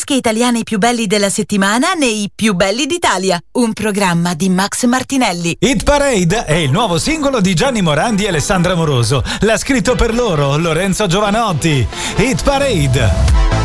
dischi italiani più belli della settimana nei Più belli d'Italia, un programma di Max Martinelli. Hit Parade è il nuovo singolo di Gianni Morandi e Alessandra Moroso. L'ha scritto per loro Lorenzo Giovanotti. Hit Parade.